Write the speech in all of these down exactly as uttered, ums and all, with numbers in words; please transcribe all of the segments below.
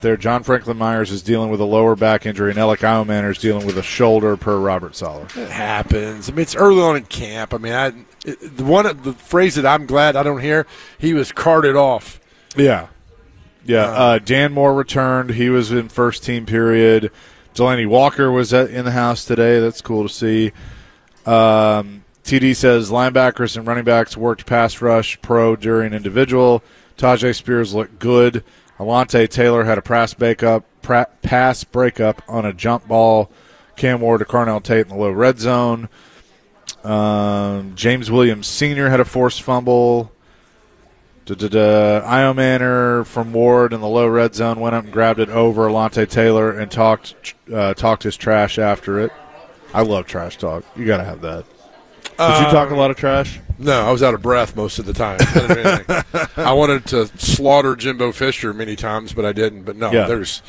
there. John Franklin Myers is dealing with a lower back injury, and Alec Iomanner is dealing with a shoulder per Robert Saleh. It happens. I mean, it's early on in camp. I mean, I, it, the one the phrase that I'm glad I don't hear, he was carted off. Yeah. Yeah. Uh, Dan Moore returned. He was in first team period. Delaney Walker was at, in the house today. That's cool to see. Um, T D says linebackers and running backs worked pass rush pro during individual. Tajay Spears looked good. Alante Taylor had a pass breakup, pass breakup on a jump ball. Cam Ward to Carnell Tate in the low red zone. Um, James Williams Senior had a forced fumble. Iomanner from Ward in the low red zone went up and grabbed it over Alante Taylor and talked uh, talked his trash after it. I love trash talk. You got to have that. Did uh, you talk a lot of trash? No, I was out of breath most of the time. I wanted to slaughter Jimbo Fisher many times, but I didn't. But no, yeah. there's.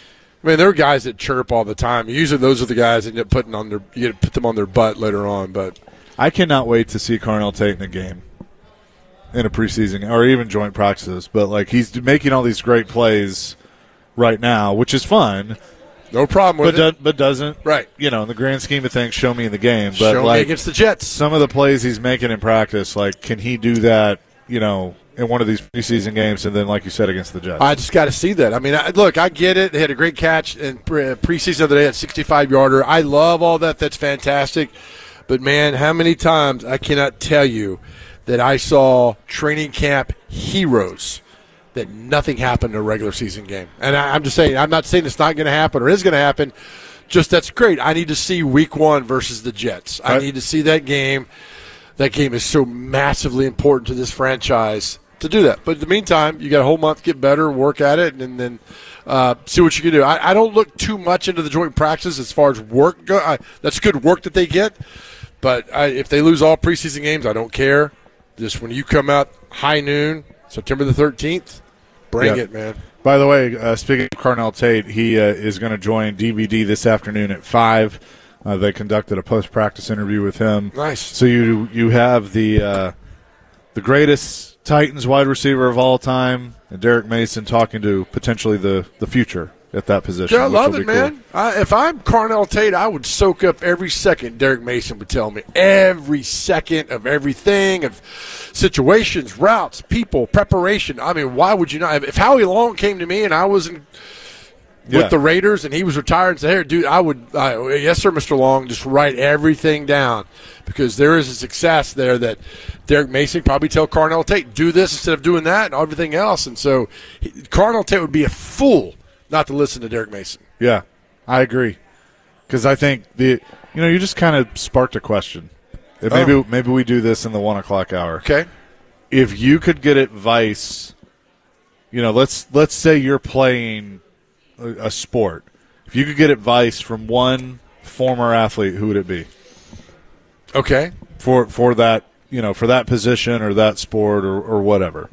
I mean, there are guys that chirp all the time. Usually, those are the guys that you putting on their you put them on their butt later on. But I cannot wait to see Carnell Tate in a game, in a preseason or even joint practices. But like he's making all these great plays right now, which is fun. No problem with but it. Do, but doesn't, right. you know, in the grand scheme of things, show me in the game. But show like, me against the Jets. Some of the plays he's making in practice, like, can he do that, you know, in one of these preseason games and then, like you said, against the Jets? I just got to see that. I mean, I, look, I get it. They had a great catch in pre- preseason the other day at sixty-five-yarder. I love all that. That's fantastic. But, man, how many times I cannot tell you that I saw training camp heroes that nothing happened in a regular season game. And I, I'm just saying, I'm not saying it's not going to happen or is going to happen. Just that's great. I need to see week one versus the Jets. I need to see that game. That game is so massively important to this franchise to do that. But in the meantime, you got a whole month to get better, work at it, and then uh, see what you can do. I, I don't look too much into the joint practice as far as work. Go, I, that's good work that they get. But I, if they lose all preseason games, I don't care. Just when you come out high noon, September the thirteenth, bring yeah. it, man. By the way, uh, speaking of Carnell Tate, he uh, is going to join D V D this afternoon at five. Uh, they conducted a post-practice interview with him. Nice. So you you have the uh, the greatest Titans wide receiver of all time, and Derek Mason talking to potentially the, the future at that position. Yeah, I love it, man. Cool. I, if I'm Carnell Tate, I would soak up every second Derek Mason would tell me. Every second of everything, of situations, routes, people, preparation. I mean, why would you not? If Howie Long came to me and I was in, with yeah. the Raiders and he was retired and said, hey, dude, I would, I, yes, sir, Mister Long, just write everything down because there is a success there that Derek Mason probably tell Carnell Tate, do this instead of doing that and everything else. And so he, Carnell Tate would be a fool not to listen to Derek Mason. Yeah, I agree. Because I think the you know you just kind of sparked a question. And maybe oh. maybe we do this in the one o'clock hour. Okay. If you could get advice, you know, let's let's say you're playing a, a sport. If you could get advice from one former athlete, who would it be? Okay. For for that you know for that position or that sport or, or whatever.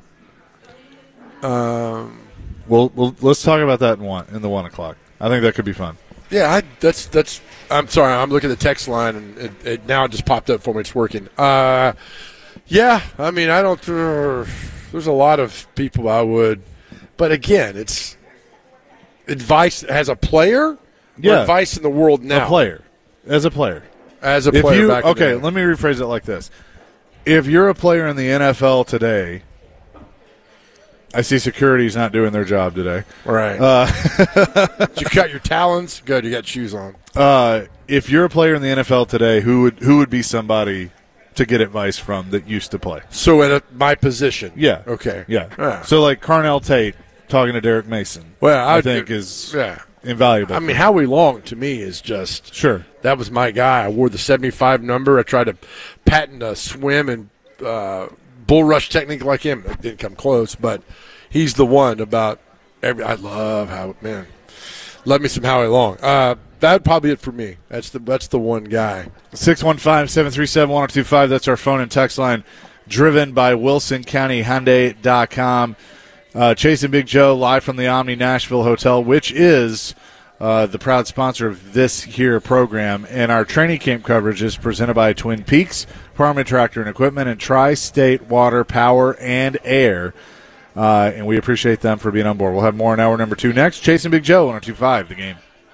Um. Well, well, let's talk about that in one in the one o'clock. I think that could be fun. Yeah, I, that's that's. I'm sorry, I'm looking at the text line and it, it now it just popped up for me. It's working. Uh, yeah, I mean, I don't. Uh, there's a lot of people I would, but again, it's advice as a player. Yeah, or advice in the world now. A player, as a player, as a if player. You, back in okay, the day. let me rephrase it like this: if you're a player in the N F L today. I see security's not doing their job today. All right. Uh, you got your talons? Good, you got shoes on. Uh, if you're a player in the N F L today, who would who would be somebody to get advice from that used to play? So at a, my position? Yeah. Okay. Yeah. yeah. So like Carnell Tate talking to Derek Mason, well, I, I think do, is yeah. invaluable. I mean, Howie Long to me is just – Sure. That was my guy. I wore the seventy-five number. I tried to patent a swim and uh, bull rush technique like him. It didn't come close, but – he's the one about every. I love how man, love me some Howie Long. Uh, that would probably be it for me. That's the that's the one guy. six one five, seven three seven, one oh two five. That's our phone and text line. Driven by Wilson County Hyundai dot com. Uh, Chase and Big Joe live from the Omni Nashville Hotel, which is uh, the proud sponsor of this here program. And our training camp coverage is presented by Twin Peaks, Farm and Tractor and Equipment, and Tri-State Water, Power, and Air. uh, and we appreciate them for being on board. We'll have more in hour number two next. Chasing Big Joe on our two five, The Game.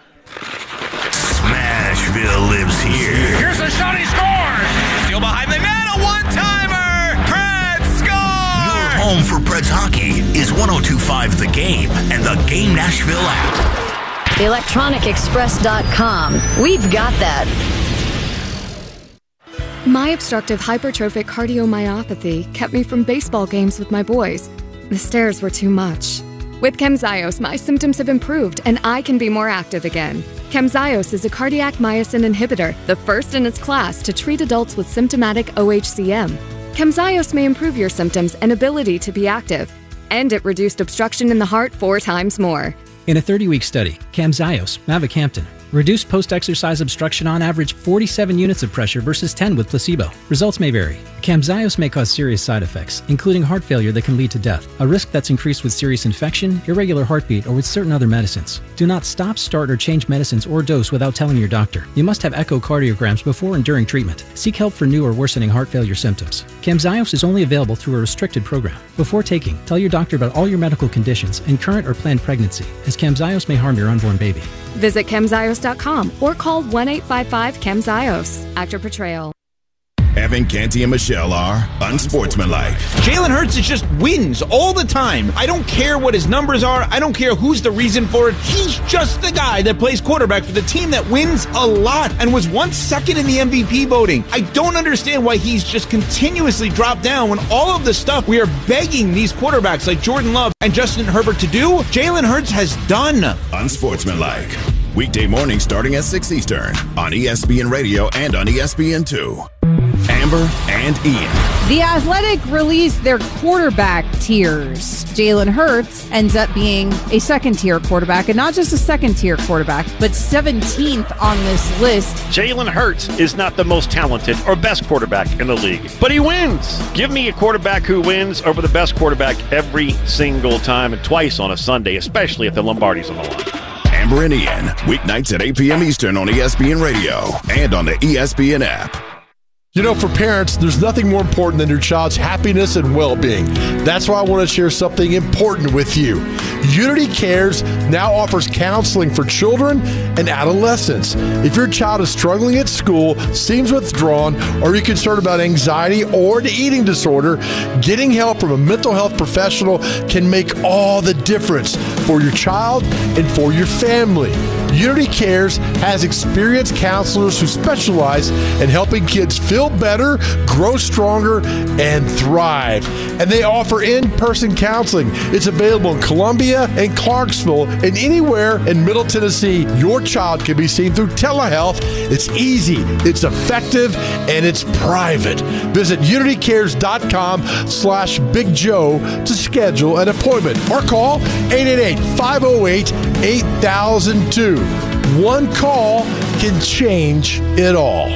Smashville lives here. Here's a shot, he scores! Still behind the net, a one-timer! Preds score! Your home for Preds hockey is one oh two point five The Game and the Game Nashville app. electronic express dot com. We've got that. My obstructive hypertrophic cardiomyopathy kept me from baseball games with my boys. The stairs were too much. With Camzyos, my symptoms have improved and I can be more active again. Camzyos is a cardiac myosin inhibitor, the first in its class to treat adults with symptomatic O H C M. Camzyos may improve your symptoms and ability to be active, and it reduced obstruction in the heart four times more. In a thirty-week study, Camzyos, mavacamten, reduced post-exercise obstruction on average forty-seven units of pressure versus ten with placebo. Results may vary. Camzyos may cause serious side effects, including heart failure that can lead to death, a risk that's increased with serious infection, irregular heartbeat, or with certain other medicines. Do not stop, start, or change medicines or dose without telling your doctor. You must have echocardiograms before and during treatment. Seek help for new or worsening heart failure symptoms. Camzyos is only available through a restricted program. Before taking, tell your doctor about all your medical conditions and current or planned pregnancy, as Camzyos may harm your unborn baby. Visit camzyos dot com or call one eight five five camzyos. Actor portrayal. Evan Canty and Michelle are unsportsmanlike. Jalen Hurts is just wins all the time. I don't care what his numbers are. I don't care who's the reason for it. He's just the guy that plays quarterback for the team that wins a lot and was once second in the M V P voting. I don't understand why he's just continuously dropped down when all of the stuff we are begging these quarterbacks like Jordan Love and Justin Herbert to do, Jalen Hurts has done. Unsportsmanlike. Weekday morning starting at six Eastern on E S P N Radio and on E S P N two. Amber and Ian. The Athletic released their quarterback tiers. Jalen Hurts ends up being a second-tier quarterback, and not just a second-tier quarterback, but seventeenth on this list. Jalen Hurts is not the most talented or best quarterback in the league, but he wins. Give me a quarterback who wins over the best quarterback every single time and twice on a Sunday, especially if the Lombardi's on the line. Amber and Ian, weeknights at eight p.m. Eastern on E S P N Radio and on the E S P N app. You know, for parents, there's nothing more important than your child's happiness and well-being. That's why I want to share something important with you. Unity Cares now offers counseling for children and adolescents. If your child is struggling at school, seems withdrawn, or you're concerned about anxiety or an eating disorder, getting help from a mental health professional can make all the difference for your child and for your family. Unity Cares has experienced counselors who specialize in helping kids feel better, grow stronger, and thrive. And they offer in-person counseling. It's available in Columbia and Clarksville and anywhere in Middle Tennessee. Your child can be seen through telehealth. It's easy, it's effective, and it's private. Visit unitycares.com slash Big Joe to schedule an appointment or call eight eight eight, five oh eight, eight thousand two. One call can change it all.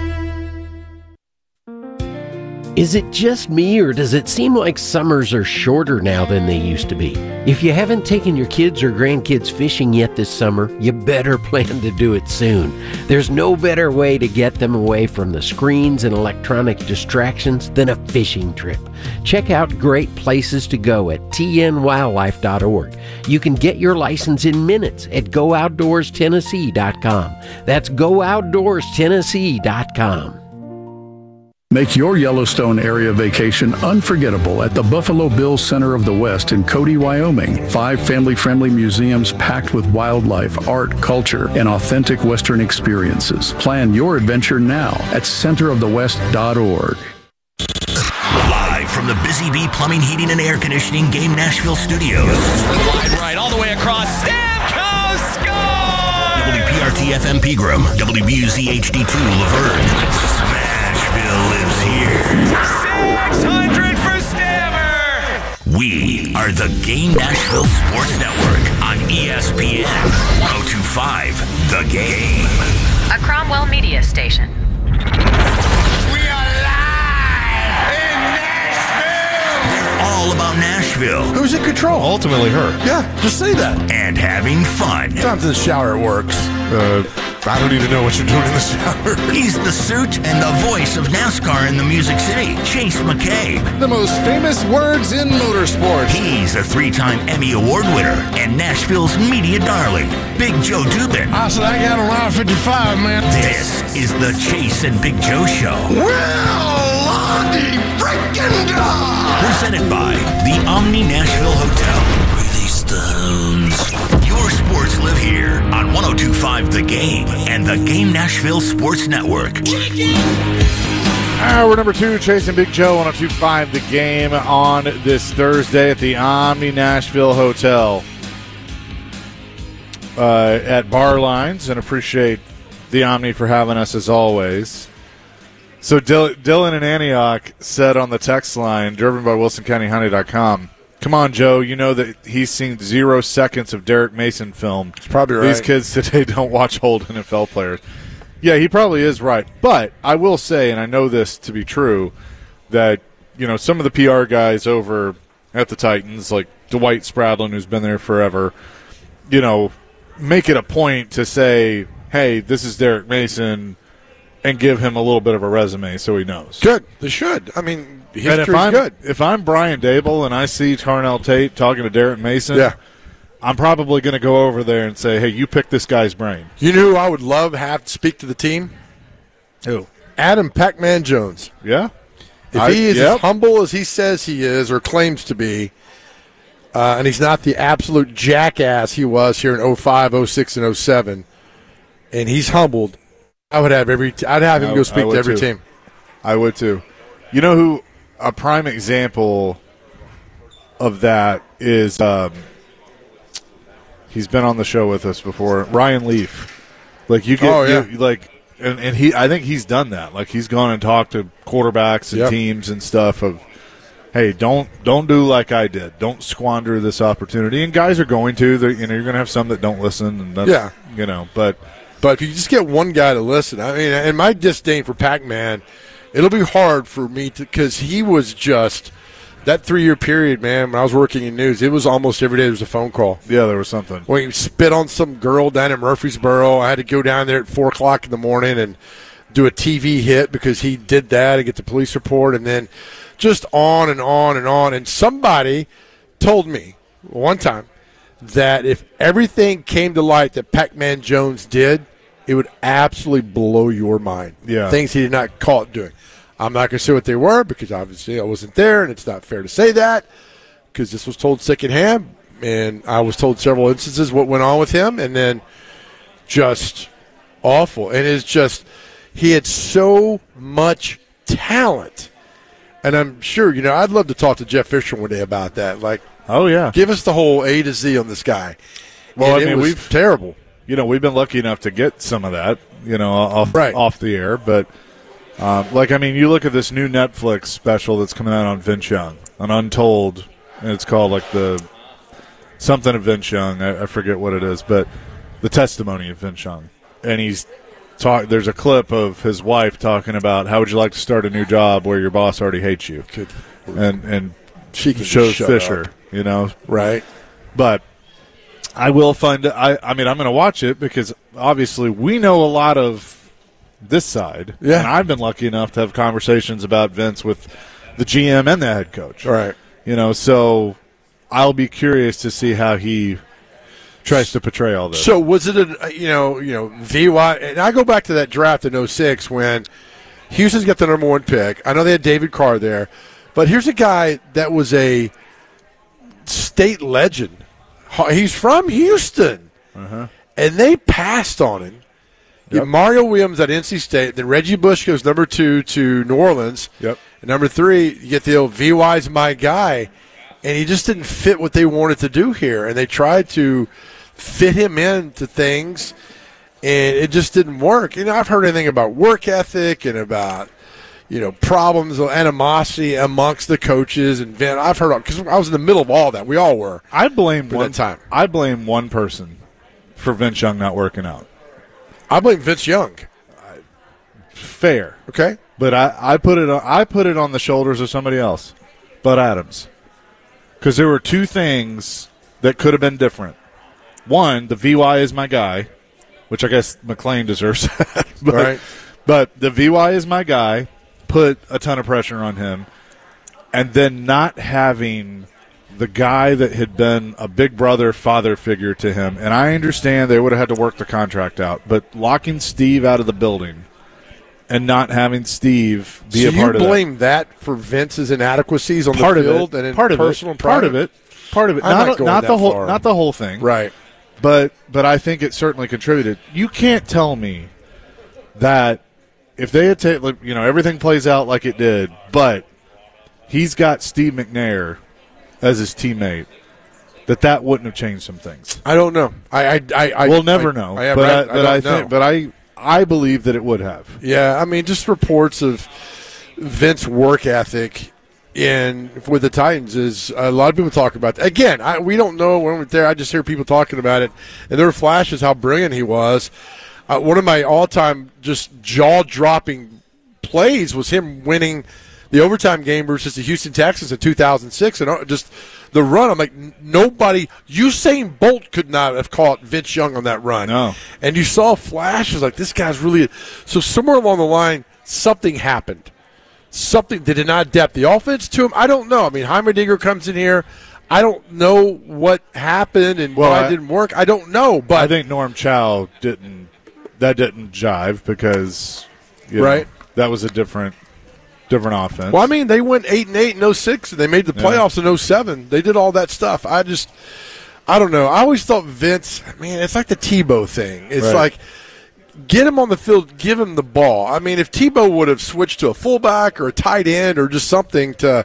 Is it just me, or does it seem like summers are shorter now than they used to be? If you haven't taken your kids or grandkids fishing yet this summer, you better plan to do it soon. There's no better way to get them away from the screens and electronic distractions than a fishing trip. Check out great places to go at T N wildlife dot org. You can get your license in minutes at go outdoors tennessee dot com. That's go outdoors tennessee dot com. Make your Yellowstone area vacation unforgettable at the Buffalo Bills Center of the West in Cody, Wyoming. Five family-friendly museums packed with wildlife, art, culture, and authentic Western experiences. Plan your adventure now at center of the west dot org. Live from the Busy Bee Plumbing, Heating, and Air Conditioning Game Nashville Studios. Wide right, all the way across. Stamkos score! W P R T F M Pegram, W B U Z H D two Laverne. Smashville lives here. six hundred for Stammer! We are the Game Nashville Sports Network on E S P N one oh two point five The Game. A Cromwell Media Station. All about Nashville. Nashville. Who's in control? Ultimately her. Yeah, just say that. And having fun. Sometimes in the shower it works. Uh, I don't even know what you're doing in the shower. He's the suit and the voice of NASCAR in the Music City, Chase McCabe. The most famous words in motorsports. He's a three-time Emmy Award winner and Nashville's media darling, Big Joe Dubin. I said I got around fifty-five, man. This is the Chase and Big Joe Show. Well, Lonnie freaking God! Presented by the Omni Nashville Hotel. Release the hounds. Your sports live here on one oh two point five The Game and the Game Nashville Sports Network. Hour number two, Chase and Big Joe, one oh two point five The Game on this Thursday at the Omni Nashville Hotel uh, at Bar Lines, and appreciate the Omni for having us as always. So Dill- Dylan in Antioch said on the text line, driven by Wilson County Honey dot com, come on, Joe, you know that he's seen zero seconds of Derek Mason film. It's probably right. These kids today don't watch old N F L players. Yeah, he probably is right. But I will say, and I know this to be true, that, you know, some of the P R guys over at the Titans, like Dwight Spradlin, who's been there forever, you know, make it a point to say, hey, this is Derek Mason, and give him a little bit of a resume so he knows. Good. They should. I mean, history's if I'm, good. If I'm Brian Dable and I see Tarnell Tate talking to Derek Mason, yeah. I'm probably going to go over there and say, hey, you pick this guy's brain. You know who I would love to have to speak to the team? Who? Adam Pac-Man Jones. Yeah? If I, he is yep. as humble as he says he is or claims to be, uh, and he's not the absolute jackass he was here in oh five, oh six, and oh seven, and he's humbled, I would have every. T- I'd have him I, go speak to every too. team. I would too. You know who a prime example of that is? Um, he's been on the show with us before. Ryan Leaf. Like you get, oh, yeah. you, like, and, and he. I think he's done that. Like he's gone and talked to quarterbacks and yep. teams and stuff. Of, hey, don't don't do like I did. Don't squander this opportunity. And guys are going to. You know, you're going to have some that don't listen. And that's, yeah. You know, but. But if you just get one guy to listen, I mean, and my disdain for Pac-Man, it'll be hard for me to, because he was just, that three-year period, man, when I was working in news, it was almost every day there was a phone call. Yeah, there was something. When he spit on some girl down in Murfreesboro, I had to go down there at four o'clock in the morning and do a T V hit because he did that and get the police report, and then just on and on and on. And somebody told me one time that if everything came to light that Pac-Man Jones did, it would absolutely blow your mind. Yeah. Things he did not caught doing. I'm not going to say what they were because obviously I wasn't there, and it's not fair to say that because this was told secondhand, and I was told several instances what went on with him, and then just awful. And it's just he had so much talent. And I'm sure, you know, I'd love to talk to Jeff Fisher one day about that. Like, oh, yeah. Give us the whole A to Z on this guy. Well, and I mean, it was we've terrible. You know, we've been lucky enough to get some of that, you know, off right. off the air. But, um, like, I mean, you look at this new Netflix special that's coming out on Vince Young, an Untold, and it's called, like, the something of Vince Young. I, I forget what it is, but the testimony of Vince Young. And he's talk. There's a clip of his wife talking about how would you like to start a new job where your boss already hates you. Good. And, and she can shows shut Fisher, up. you know. Right. But I will find I I mean I'm going to watch it because obviously we know a lot of this side. Yeah. And I've been lucky enough to have conversations about Vince with the G M and the head coach. Right. You know, so I'll be curious to see how he tries to portray all this. So was it a you know, you know, V Y and I go back to that draft in oh six when Houston's got the number one pick. I know they had David Carr there. But here's a guy that was a state legend. He's from Houston. Uh-huh. And they passed on him. Yep. Mario Williams at N C State. Then Reggie Bush goes number two to New Orleans. Yep. And number three, you get the old V Y's my guy. And he just didn't fit what they wanted to do here. And they tried to fit him into things. And it just didn't work. You know, I've heard anything about work ethic and about, you know, problems of animosity amongst the coaches and Vin. I've heard because I was in the middle of all that. We all were. I blame one time. I blame one person for Vince Young not working out. I blame Vince Young. Fair, okay, but I, I put it on, I put it on the shoulders of somebody else, Bud Adams. Because there were two things that could have been different. One, the V Y is my guy, which I guess McLean deserves that. but, right. but the V Y is my guy, put a ton of pressure on him. And then not having the guy that had been a big brother, father figure to him. And I understand they would have had to work the contract out. But locking Steve out of the building and not having Steve be so a part of that. You blame that. that for Vince's inadequacies on part the field of it, and in part personal of it, part of it, part of it. I'm not, not, going not that the whole, far. not the whole thing, right? But but I think it certainly contributed. You can't tell me that if they had taken, you know, everything plays out like it did, but he's got Steve McNair as his teammate, that that wouldn't have changed some things. I don't know. I I, I, I we'll never I, know. I, I, but I, I, but I, I think, think, but I I believe that it would have. Yeah, I mean, just reports of Vince's work ethic in with the Titans is a lot of people talk about that. Again, I, we don't know when we're there. I just hear people talking about it, and there were flashes how brilliant he was. Uh, one of my all-time just jaw-dropping plays was him winning the overtime game versus the Houston Texans in two thousand six, and just the run. I'm like, nobody, Usain Bolt could not have caught Vince Young on that run. No. And you saw flashes like, this guy's really – so somewhere along the line, something happened. Something they did not adapt the offense to him. I don't know. I mean, Heimerdinger comes in here. I don't know what happened and well, why I, it didn't work. I don't know. But I think Norm Chow didn't – that didn't jive because you right. know, that was a different – different offense. Well, I mean, they went eight and eight in oh six, and they made the playoffs yeah. in oh seven. They did all that stuff. I just, I don't know. I always thought Vince, man, it's like the Tebow thing. It's right. like, get him on the field, give him the ball. I mean, if Tebow would have switched to a fullback or a tight end or just something to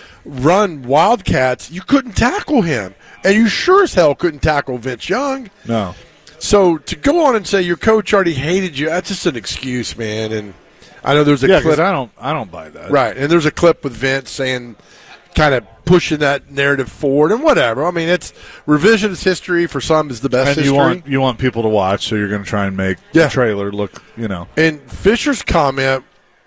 run Wildcats, you couldn't tackle him. And you sure as hell couldn't tackle Vince Young. No. So to go on and say your coach already hated you, that's just an excuse, man. And I know there's a yeah, clip. I don't, I don't buy that. Right, and there's a clip with Vince saying, kind of pushing that narrative forward and whatever. I mean, it's revisionist history for some is the best and history. you want you want people to watch, so you're going to try and make yeah. the trailer look, you know. And Fisher's comment,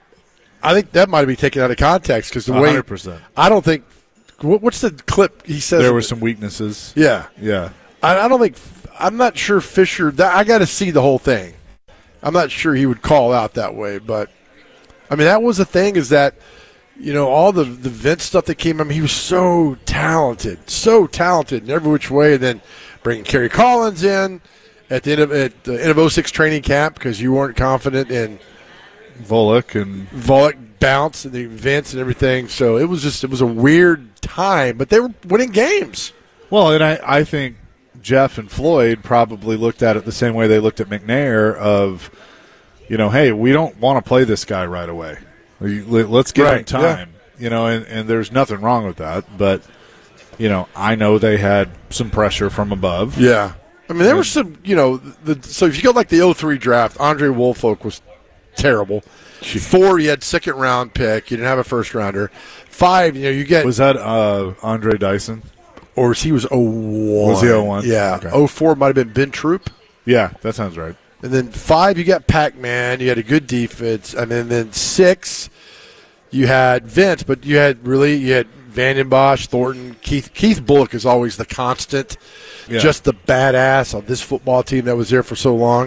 I think that might be taken out of context because the one hundred percent. way I don't think. What, what's the clip he says? There were some weaknesses. Yeah, yeah. I, I don't think. I'm not sure Fisher. That, I got to see the whole thing. I'm not sure he would call out that way, but. I mean, that was the thing is that, you know, all the, the Vince stuff that came, I mean, he was so talented, so talented in every which way. And then bringing Kerry Collins in at the end of, at the end of oh six training camp because you weren't confident in Volek and Volek bounce and the Vince and everything. So it was just, it was a weird time, but they were winning games. Well, and I, I think Jeff and Floyd probably looked at it the same way they looked at McNair of, you know, hey, we don't want to play this guy right away. Let's give right, him time. Yeah. You know, and, and there's nothing wrong with that. But, you know, I know they had some pressure from above. Yeah. I mean, there was some, you know, the, so if you go like the oh three draft, Andre Woolfolk was terrible. Four, you had second round pick. You didn't have a first rounder. Five, you know, you get. Was that uh, Andre Dyson? Or was he was oh one? Was he oh one? Yeah. Okay. oh four might have been Ben Troop. Yeah, that sounds right. And then five, you got Pac-Man. You had a good defense. And then, then six, you had Vince, but you had really you had Vanden Bosch, Thornton, Keith. Keith Bullock is always the constant, yeah. just the badass of this football team that was there for so long.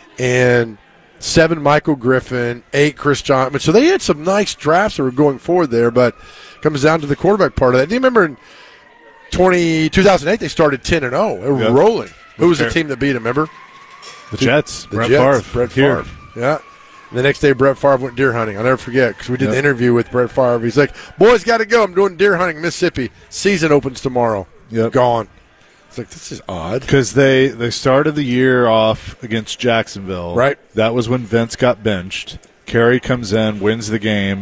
And seven, Michael Griffin. Eight, Chris Johnson. So they had some nice drafts that were going forward there, but it comes down to the quarterback part of that. Do you remember in twenty, two thousand eight they started ten and oh? They were yep. rolling. Who was fair. the team that beat them, remember? The Jets, the Brett Jets, Favre. Brett Here. Favre. Yeah. And the next day, Brett Favre went deer hunting. I'll never forget because we did yep. the interview with Brett Favre. He's like, "Boys, got to go. I'm doing deer hunting in Mississippi. Season opens tomorrow." Yep. Gone. It's like, this is odd. Because they, they started the year off against Jacksonville. Right. That was when Vince got benched. Kerry comes in, wins the game.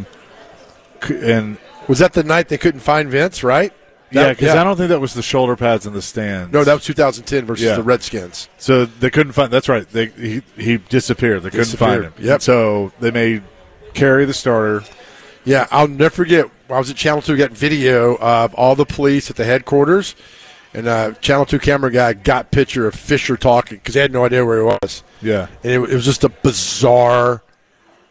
And was that the night they couldn't find Vince, right? That, yeah, because yeah. I don't think that was the shoulder pads in the stands. No, that was two thousand ten versus yeah. the Redskins. So they couldn't find – that's right. They He, he disappeared. They couldn't disappeared. find him. Yep. So they made Kerry the starter. Yeah, I'll never forget. I was at Channel two, got video of all the police at the headquarters, and uh, Channel two camera guy got picture of Fisher talking because they had no idea where he was. Yeah. And it, it was just a bizarre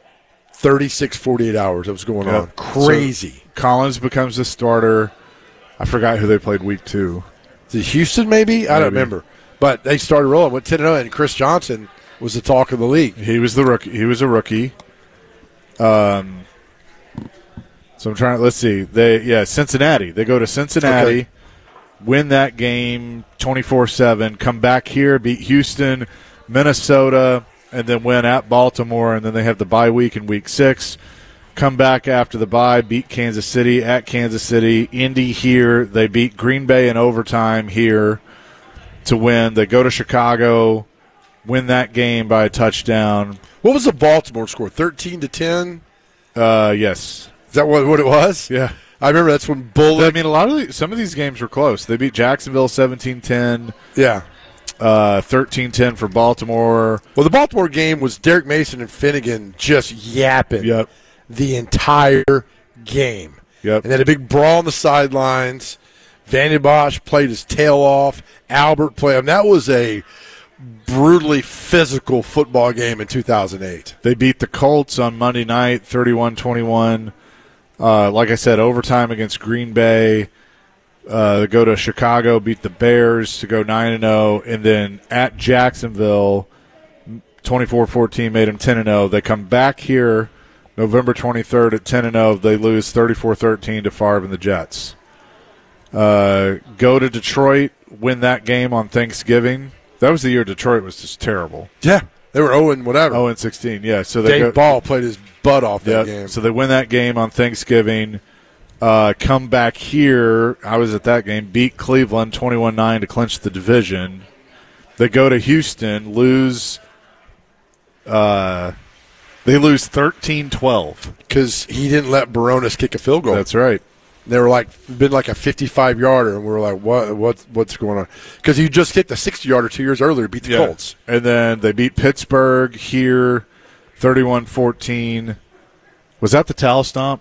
thirty-six, forty-eight hours that was going yeah. on. Crazy. So Collins becomes the starter. I forgot who they played week two. Is it Houston, maybe? I don't Maybe. remember. But they started rolling. Went ten and oh, and Chris Johnson was the talk of the league. He was the rookie. He was a rookie. Um. So I'm trying. Let's see. They yeah, Cincinnati. They go to Cincinnati, Okay. win that game twenty-four seven. Come back here, beat Houston, Minnesota, and then win at Baltimore. And then they have the bye week in week six. Come back after the bye, beat Kansas City at Kansas City. Indy here. They beat Green Bay in overtime here to win. They go to Chicago, win that game by a touchdown. What was the Baltimore score? Thirteen to ten. Uh, yes. Is that what, what it was? Yeah. I remember that's when Bullock. I mean, a lot of the, some of these games were close. They beat Jacksonville seventeen ten. Yeah. Uh, thirteen ten for Baltimore. Well, the Baltimore game was Derek Mason and Finnegan just yapping Yep. the entire game. Yep. And then a big brawl on the sidelines. Vandy Bosch played his tail off. Albert played. I mean, that was a brutally physical football game in two thousand eight. They beat the Colts on Monday night, thirty-one twenty-one. Uh, like I said, overtime against Green Bay. Uh, they go to Chicago, beat the Bears to go nine and oh, and then at Jacksonville, twenty-four fourteen made them ten and oh. They come back here November twenty-third at ten and oh. They lose thirty-four thirteen to Favre and the Jets. Uh, go to Detroit, win that game on Thanksgiving. That was the year Detroit was just terrible. Yeah, they were oh and whatever. oh and sixteen, yeah. So they Dave go, Ball played his butt off that Yep. game. So they win that game on Thanksgiving. Uh, come back here. I was at that game. Beat Cleveland twenty-one nine to clinch the division. They go to Houston, lose. Uh, they lose thirteen twelve. Because he didn't let Baronis kick a field goal. That's right. They were like, been like a fifty-five yarder, and we were like, what, what, what's going on? Because he just kicked a sixty yarder two years earlier, beat the Yeah. Colts. And then they beat Pittsburgh here, thirty-one fourteen. Was that the towel stomp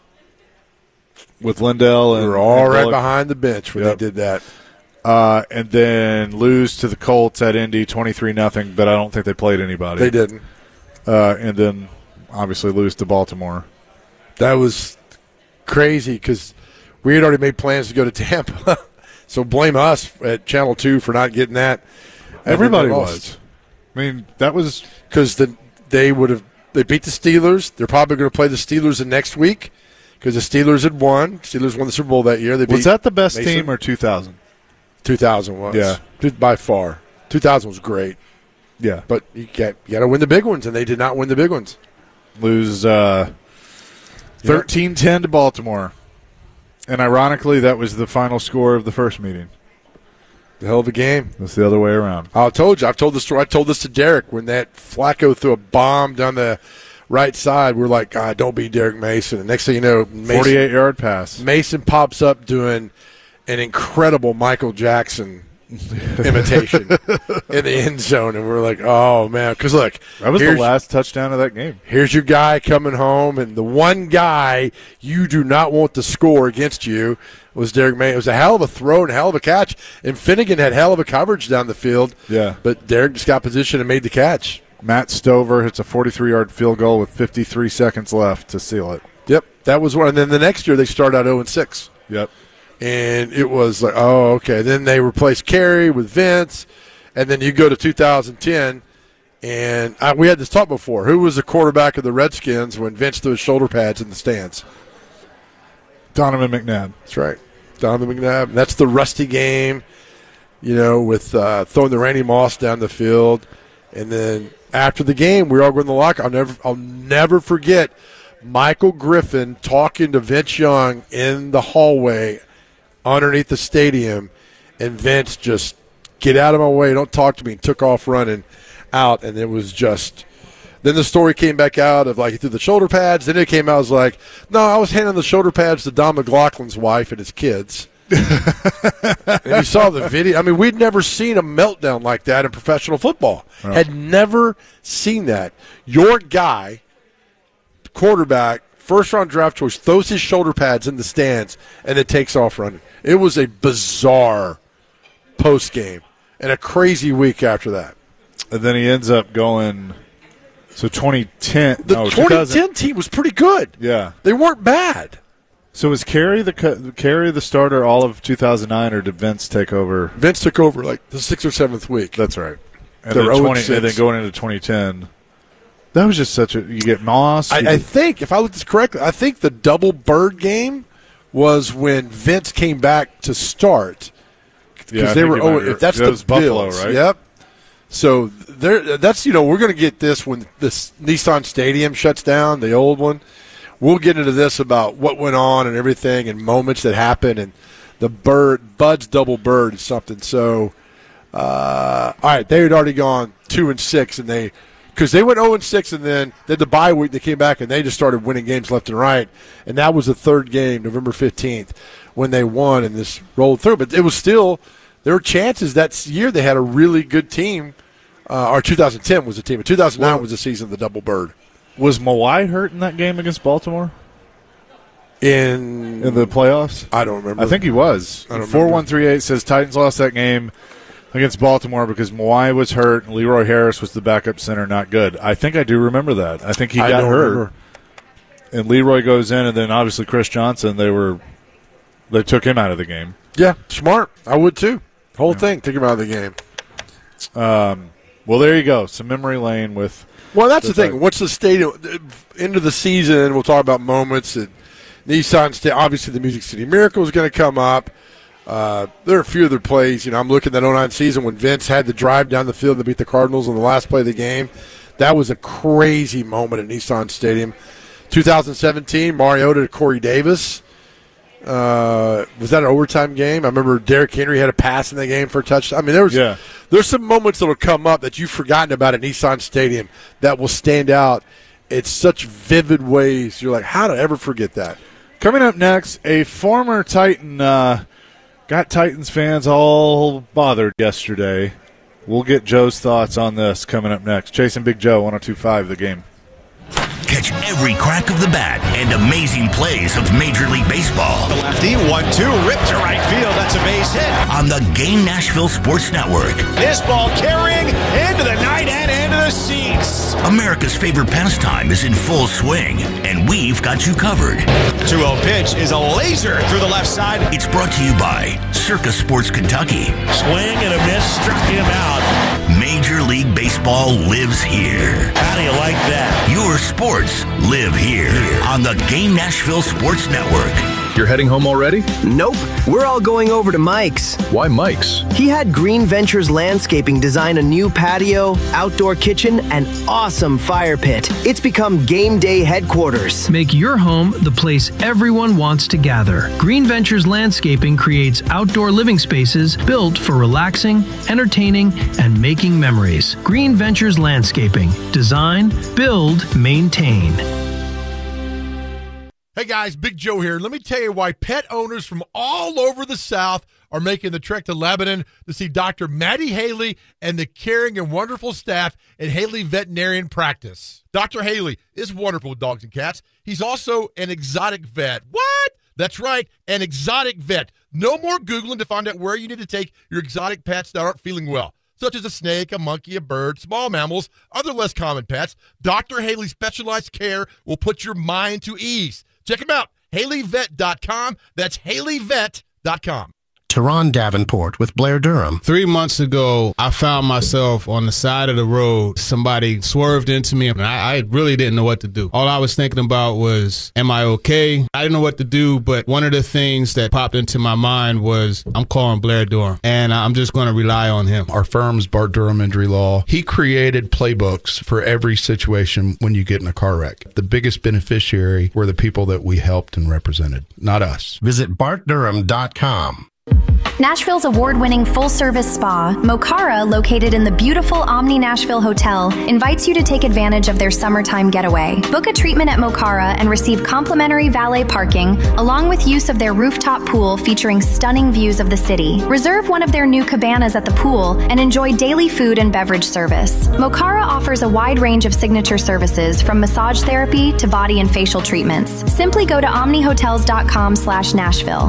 with Lindell? And We were all and right Bullock? behind the bench when Yep. they did that. Uh, and then lose to the Colts at Indy twenty-three nothing, but I don't think they played anybody. They didn't. Uh, and then obviously lose to Baltimore. That was crazy because we had already made plans to go to Tampa. So blame us at Channel two for not getting that. Everybody And they lost. was. I mean, that was because the, they would have they beat the Steelers. They're probably going to play the Steelers the next week because the Steelers had won. Steelers won the Super Bowl that year. They beat was that the best Mason. team or two thousand? two thousand was. Yeah. By far. two thousand was great. Yeah. But you got, you got to win the big ones, and they did not win the big ones. Lose uh, thirteen ten to Baltimore. And ironically, that was the final score of the first meeting. The hell of a game. That's the other way around. I told you. I've told the story. I told this to Derek when that Flacco threw a bomb down the right side. We're like, God, don't be Derek Mason. And next thing you know, Mason, forty-eight yard pass. Mason pops up doing an incredible Michael Jackson imitation in the end zone, and we're like, oh man, because look, That was the here's- last touchdown of that game. Here's your guy coming home, and the one guy you do not want to score against you was Derek May. It was a hell of a throw and a hell of a catch, and Finnegan had hell of a coverage down the field. Yeah. But Derek just got position and made the catch. Matt Stover hits a forty-three yard field goal with fifty-three seconds left to seal it. Yep, that was one. And then the next year they started out oh and six. Yep. And it was like, oh, okay. Then they replaced Carey with Vince, and then you go to two thousand ten, and I, we had this talk before. Who was the quarterback of the Redskins when Vince threw his shoulder pads in the stands? Donovan McNabb. That's right. Donovan McNabb. That's the rusty game, you know, with uh, throwing the Randy Moss down the field. And then after the game, we all go in the locker. I'll never, I'll never forget Michael Griffin talking to Vince Young in the hallway underneath the stadium, and Vince just, get out of my way, don't talk to me, and took off running out. And it was just, then the story came back out of like he threw the shoulder pads. Then it came out, I was like, no, I was handing the shoulder pads to Don McLaughlin's wife and his kids. And you saw the video. I mean, we'd never seen a meltdown like that in professional football. Oh. Had never seen that. Your guy, quarterback, first round draft choice, throws his shoulder pads in the stands and then takes off running. It was a bizarre post game and a crazy week after that. And then he ends up going. So twenty ten. The no, twenty ten team was pretty good. Yeah. They weren't bad. So was Carey the Carey the starter all of two thousand nine, or did Vince take over? Vince took over like the sixth or seventh week. That's right. And, They're then, oh twenty, and six. and then going into twenty ten, that was just such a. You get Moss. I, you I get, think, if I look this correctly, I think the double bird game was when Vince came back to start. Because Yeah, I they think were. you Oh, might- if that's that the was Buffalo, Bills, right? Yep. So there, that's you know we're going to get this when this Nissan Stadium shuts down, the old one. We'll get into this about what went on and everything and moments that happened, and the bird Bud's double bird is something. So, uh, all right, they had already gone two and six, and they because they went zero and six, and then they had the bye week. They came back and they just started winning games left and right, and that was the third game, November fifteenth, when they won and this rolled through. But it was still there were chances that year they had a really good team. Uh, or two thousand ten was the team. two thousand nine Well, was the season of the double bird. Was Mawai hurt in that game against Baltimore? In in the playoffs? I don't remember. I think he was. I don't four one three eight says Titans lost that game against Baltimore because Mawai was hurt and Leroy Harris was the backup center, not good. I think I do remember that. I think he I got don't hurt. remember. And Leroy goes in, and then obviously Chris Johnson, they were they took him out of the game. Yeah, smart. I would too. Whole thing, take him out of the game. Um, well, there you go. Some memory lane with. Well, that's the, the thing. What's the stadium? End of the season, we'll talk about moments. And Nissan State, obviously the Music City Miracle is going to come up. Uh, there are a few other plays. You know, I'm looking at that oh nine season when Vince had to drive down the field to beat the Cardinals on the last play of the game. That was a crazy moment at Nissan Stadium. two thousand seventeen, Mariota to Corey Davis. Uh, was that an overtime game? I remember Derrick Henry had a pass in the game for a touchdown. I mean, there was yeah. there's some moments that will come up that you've forgotten about at Nissan Stadium that will stand out in such vivid ways. You're like, how did I ever forget that? Coming up next, a former Titan uh, got Titans fans all bothered yesterday. We'll get Joe's thoughts on this coming up next. Chasing Big Joe, one oh two point five The Game. Catch every crack of the bat and amazing plays of Major League Baseball. The lefty, one two, ripped to right field. That's a base hit. On the Game Nashville Sports Network. This ball carrying into the night and into the seats. America's favorite pastime is in full swing, and we've got you covered. two oh pitch is a laser through the left side. It's brought to you by Circa Sports Kentucky. Swing and a miss, struck him out. Major League Baseball lives here. How do you like that? Your sports live here on the Game Nashville Sports Network. You're heading home already? Nope. We're all going over to Mike's. Why Mike's? He had Green Ventures Landscaping design a new patio, outdoor kitchen, and awesome fire pit. It's become game day headquarters. Make your home the place everyone wants to gather. Green Ventures Landscaping creates outdoor living spaces built for relaxing, entertaining, and making memories. Green Ventures Landscaping. Design, build, maintain. Hey guys, Big Joe here. Let me tell you why pet owners from all over the South are making the trek to Lebanon to see Doctor Maddie Haley and the caring and wonderful staff at Haley Veterinarian Practice. Doctor Haley is wonderful with dogs and cats. He's also an exotic vet. What? That's right, an exotic vet. No more Googling to find out where you need to take your exotic pets that aren't feeling well, such as a snake, a monkey, a bird, small mammals, other less common pets. Doctor Haley's specialized care will put your mind to ease. Check him out, Haley Vet dot com. That's Haley Vet dot com. Teron Davenport with Blair Durham. Three months ago, I found myself on the side of the road. Somebody swerved into me, and I, I really didn't know what to do. All I was thinking about was, am I okay? I didn't know what to do, but one of the things that popped into my mind was, I'm calling Blair Durham, and I'm just going to rely on him. Our firm's Bart Durham Injury Law. He created playbooks for every situation when you get in a car wreck. The biggest beneficiary were the people that we helped and represented, not us. Visit Bart Durham dot com. Nashville's award-winning full-service spa, Mocara, located in the beautiful Omni Nashville Hotel, invites you to take advantage of their summertime getaway. Book a treatment at Mocara and receive complimentary valet parking, along with use of their rooftop pool featuring stunning views of the city. Reserve one of their new cabanas at the pool and enjoy daily food and beverage service. Mocara offers a wide range of signature services, from massage therapy to body and facial treatments. Simply go to omni hotels dot com slash Nashville.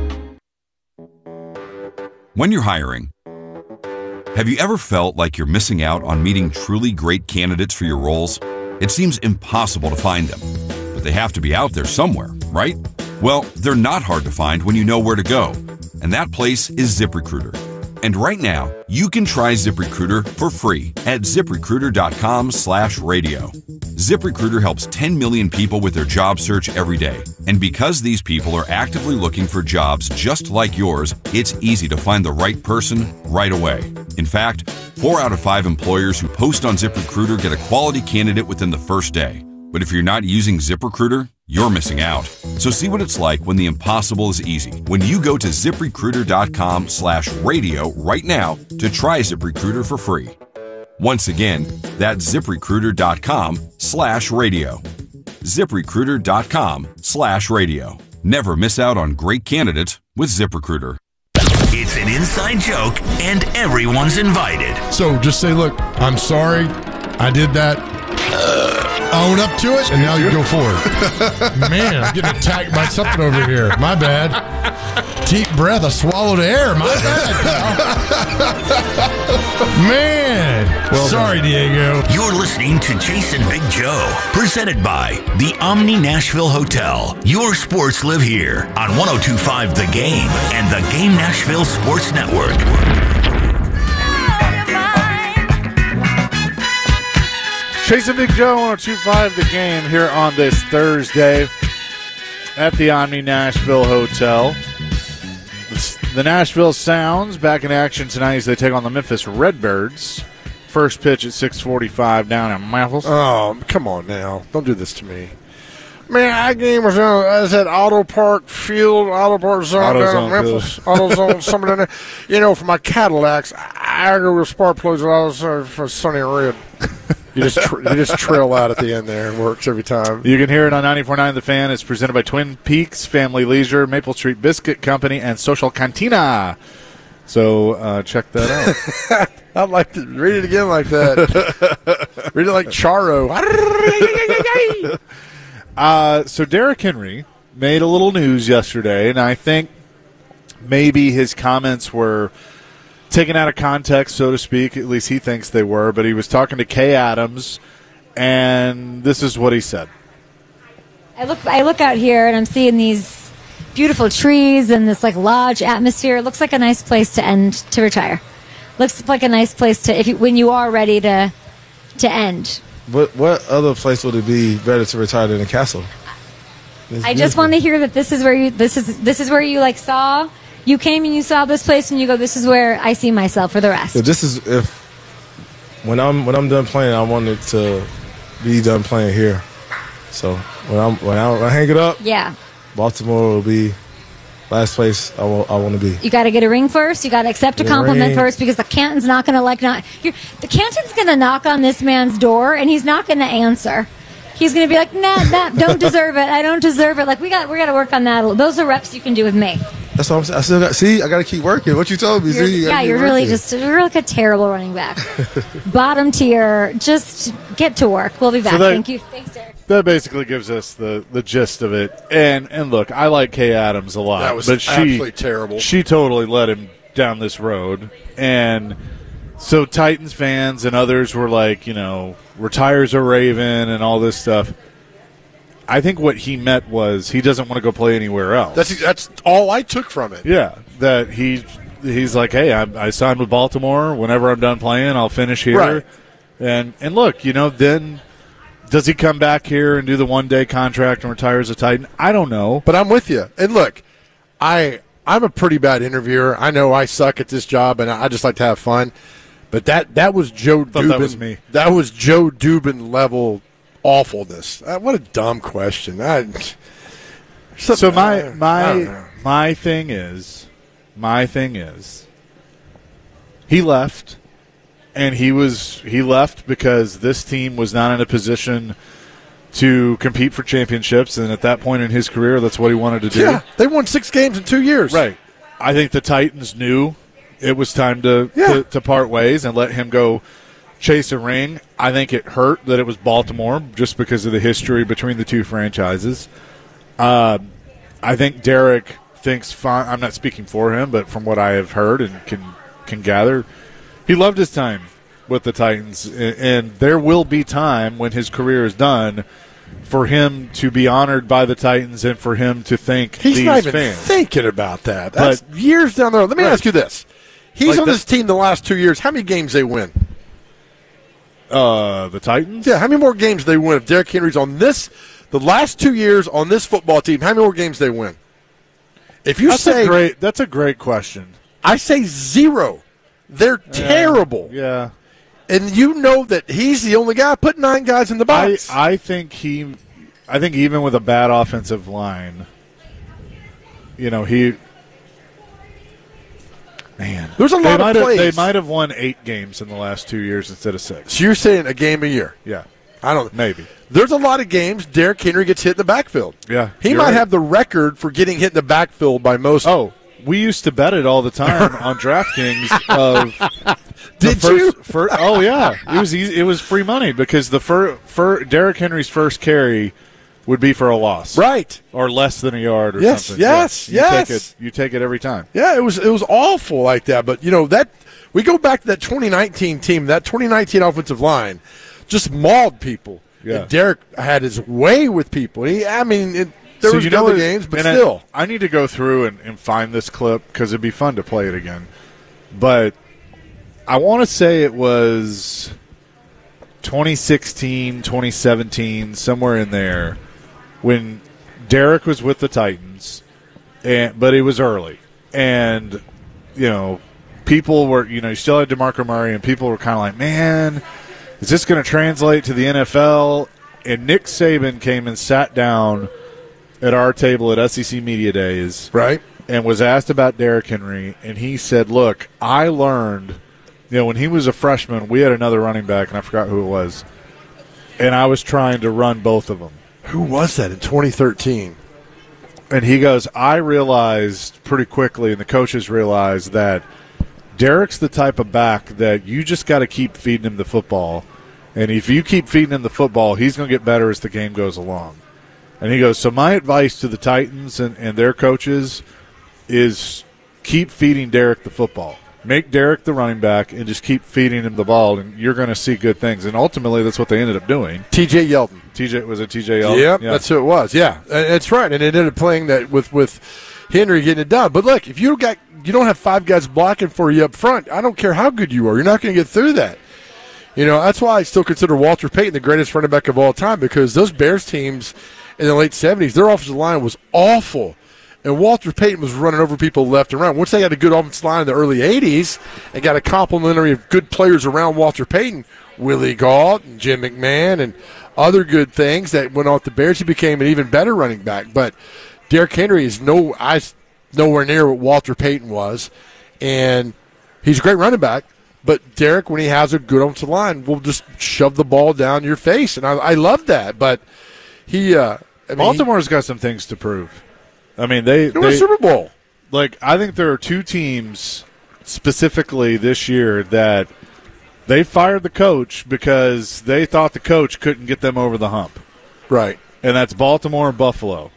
When you're hiring, have you ever felt like you're missing out on meeting truly great candidates for your roles? It seems impossible to find them, but they have to be out there somewhere, right? Well, they're not hard to find when you know where to go. And that place is ZipRecruiter. And right now, you can try ZipRecruiter for free at ZipRecruiter.com slash radio. ZipRecruiter helps ten million people with their job search every day. And because these people are actively looking for jobs just like yours, it's easy to find the right person right away. In fact, four out of five employers who post on ZipRecruiter get a quality candidate within the first day. But if you're not using ZipRecruiter, you're missing out. So see what it's like when the impossible is easy. When you go to ZipRecruiter.com slash radio right now to try ZipRecruiter for free. Once again, that's ZipRecruiter.com slash radio. ZipRecruiter.com slash radio. Never miss out on great candidates with ZipRecruiter. It's an inside joke, and everyone's invited. So just say, look, I'm sorry, I did that. Uh, own up to it, and now you go forward. Man, I'm getting attacked by something over here. My bad. Deep breath, I swallowed air. My bad. Man. Well, sorry, Diego. You're listening to Jason Big Joe, presented by the Omni Nashville Hotel. Your sports live here on one oh two point five The Game and the Game Nashville Sports Network. Chasing Big Joe, one oh two point five The Game here on this Thursday at the Omni Nashville Hotel. The Nashville Sounds back in action tonight as they take on the Memphis Redbirds. First pitch at six forty-five down in Memphis. Oh, come on now. Don't do this to me. Man, that game was, uh, was at Auto Park Field, Auto Park Zone Auto down Zone in Memphis. Auto Zone, somewhere down there. You know, for my Cadillacs, I go with spark plugs when I was uh, for Sunny Red. You just tr- you just trill out at the end there. It works every time. You can hear it on ninety-four point nine The Fan. It's presented by Twin Peaks Family Leisure, Maple Street Biscuit Company, and Social Cantina. So uh, check that out. I'd like to read it again like that. Read it like Charo. uh, so Derrick Henry made a little news yesterday, and I think maybe his comments were taken out of context, so to speak. At least he thinks they were. But he was talking to Kay Adams, and this is what he said. I look, I look out here, and I'm seeing these beautiful trees and this like lodge atmosphere. It looks like a nice place to end to retire. Looks like a nice place to if you, when you are ready to to end. What what other place would it be better to retire than a castle? It's I just want to hear that this is where you this is this is where you like saw you came and you saw this place and you go, this is where I see myself for the rest. So this is if when I'm when I'm done playing, I wanted to be done playing here. So when I'm when I, when I hang it up, yeah, Baltimore will be last place I, will, I want to be. You got to get a ring first. You got to accept a Get a compliment ring. first because the Canton's not going to like not. You're, the Canton's going to knock on this man's door and he's not going to answer. He's going to be like, nah, nah, don't deserve it. I don't deserve it. Like we got, we got to work on that. Those are reps you can do with me. That's what I'm saying. I still got. See, I got to keep working. What you told me. You're, see, you yeah, you're really just you're like a terrible running back. Bottom tier. Just get to work. We'll be back. So that- Thank you. Thanks, Derek. That basically gives us the, the gist of it. And and look, I like Kay Adams a lot. That was but she, absolutely terrible. She totally led him down this road. And so Titans fans and others were like, you know, retires a Raven and all this stuff. I think what he meant was he doesn't want to go play anywhere else. That's that's all I took from it. Yeah, that he he's like, hey, I, I signed with Baltimore. Whenever I'm done playing, I'll finish here. Right. And and look, you know, then does he come back here and do the one day contract and retire as a Titan? I don't know. But I'm with you. And look, I I'm a pretty bad interviewer. I know I suck at this job, and I just like to have fun. But that that was Joe Thought Dubin. that was me. That was Joe Dubin level awfulness. Uh, what a dumb question. I, So my I don't my know. my thing is my thing is he left. And he was he left because this team was not in a position to compete for championships, and at that point in his career, that's what he wanted to do. Yeah, they won six games in two years. Right. I think the Titans knew it was time to, Yeah. to to part ways and let him go chase a ring. I think it hurt that it was Baltimore just because of the history between the two franchises. Uh, I think Derek thinks fine. I'm not speaking for him, but from what I have heard and can can gather, he loved his time with the Titans, and there will be time when his career is done for him to be honored by the Titans and for him to thank He's these not even fans. thinking about that. That's But- years down the road. Let me Right. ask you this. He's Like on the- this team the last two years. How many games they win? Uh, the Titans? Yeah, how many more games they win if Derrick Henry's on this, the last two years on this football team, how many more games they win? If you That's say a great, that's a great question. I say zero. They're terrible. Yeah. And you know that he's the only guy putting nine guys in the I, box. I think he, I think even with a bad offensive line, you know, he, man. There's a they lot of might have- plays. They might have won eight games in the last two years instead of six. So you're saying a game a year? Yeah. I don't Maybe. There's a lot of games Derrick Henry gets hit in the backfield. Yeah. He you're might right. have the record for getting hit in the backfield by most. Oh, we used to bet it all the time on DraftKings of Did the first, you? First, oh yeah, it was easy, it was free money because the fir, fir, Derrick Henry's first carry would be for a loss, right, or less than a yard, or Yes, something. yes, Yeah. You yes. Take it, you take it every time. Yeah, it was it was awful like that. But you know that we go back to that twenty nineteen team, that twenty nineteen offensive line, just mauled people. Yeah. And Derrick had his way with people. He, I mean, it, there So was you know other what- games, but and I- still, I, need to go through and, and find this clip because it'd be fun to play it again. But I want to say it was twenty sixteen, twenty seventeen, somewhere in there, when Derrick was with the Titans, and but it was early, and you know, people were, you know, you still had DeMarco Murray, and people were kind of like, man, is this going to translate to the N F L? And Nick Saban came and sat down at our table at S E C Media Days, right, and was asked about Derrick Henry, and he said, look, I learned, you know, when he was a freshman, we had another running back, and I forgot who it was, and I was trying to run both of them. Who was that in twenty thirteen? And he goes, I realized pretty quickly, and the coaches realized, that Derrick's the type of back that you just got to keep feeding him the football. And if you keep feeding him the football, he's going to get better as the game goes along. And he goes, so my advice to the Titans and, and their coaches is keep feeding Derrick the football. Make Derrick the running back and just keep feeding him the ball, and you're going to see good things. And ultimately, that's what they ended up doing. T J Yeldon. T J was it T J Yeldon? Yep, yeah, that's who it was. Yeah, that's right. And it ended up playing that with, with Henry getting it done. But look, if you got you don't have five guys blocking for you up front, I don't care how good you are, you're not going to get through that. You know, that's why I still consider Walter Payton the greatest running back of all time, because those Bears teams in the late seventies, their offensive line was awful. And Walter Payton was running over people left and right. Once they got a good offensive line in the early eighties and got a complementary of good players around Walter Payton, Willie Gault and Jim McMahon and other good things that went off the Bears, he became an even better running back. But Derrick Henry is no, I, nowhere near what Walter Payton was. And he's a great running back. But Derrick, when he has a good offensive line, will just shove the ball down your face. And I, I love that. But he uh, – I mean, Baltimore's got some things to prove. I mean, they they won a Super Bowl. Like, I think there are two teams specifically this year that they fired the coach because they thought the coach couldn't get them over the hump. Right. And that's Baltimore and Buffalo.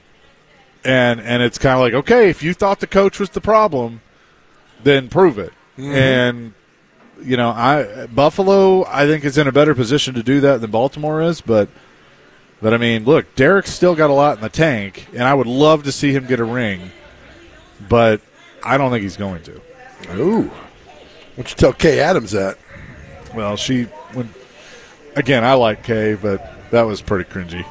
And and it's kind of like, okay, if you thought the coach was the problem, then prove it. Mm-hmm. And you know, I Buffalo I think is in a better position to do that than Baltimore is, but But, I mean, look, Derrick's still got a lot in the tank, and I would love to see him get a ring, but I don't think he's going to. Ooh. Why don't you tell Kay Adams that? Well, she – when again, I like Kay, but that was pretty cringy.